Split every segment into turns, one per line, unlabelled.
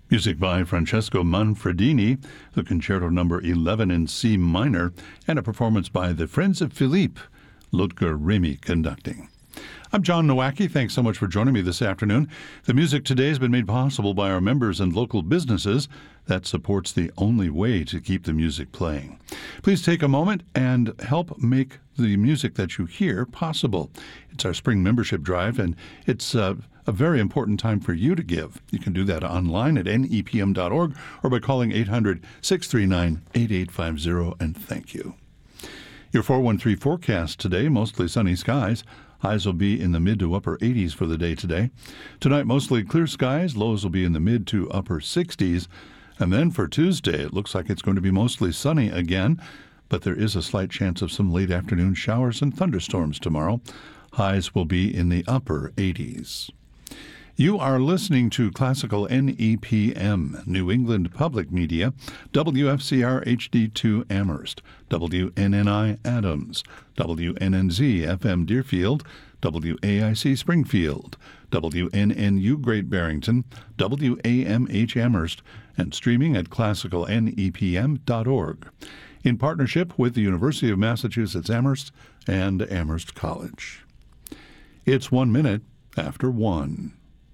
Music by Francesco Manfredini, the Concerto No. 11 in C minor, and a performance by the Friends of Philippe, Ludger Remy conducting. I'm John Nowacki. Thanks so much for joining me this afternoon. The music today has been made possible by our members and local businesses. That supports the only way to keep the music playing. Please take a moment and help make the music that you hear possible. It's our spring membership drive, and it's a very important time for you to give. You can do that online at nepm.org or by calling 800-639-8850, and thank you. Your 413 forecast today, mostly sunny skies. Highs will be in the mid to upper 80s for the day today. Tonight, mostly clear skies. Lows will be in the mid to upper 60s. And then for Tuesday, it looks like it's going to be mostly sunny again, but there is a slight chance of some late afternoon showers and thunderstorms tomorrow. Highs will be in the upper 80s. You are listening to Classical NEPM, New England Public Media, WFCR HD2 Amherst, WNNI Adams, WNNZ FM Deerfield, WAIC Springfield, WNNU Great Barrington, WAMH Amherst, and streaming at classicalnepm.org, in partnership with the University of Massachusetts Amherst and Amherst College. It's 1 minute after 1.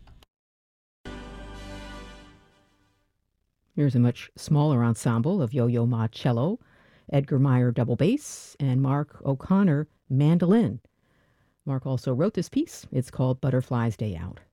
Here's a much smaller ensemble of Yo-Yo Ma cello, Edgar Meyer double bass, and Mark O'Connor mandolin. Mark also wrote this piece. It's called Butterfly's Day Out.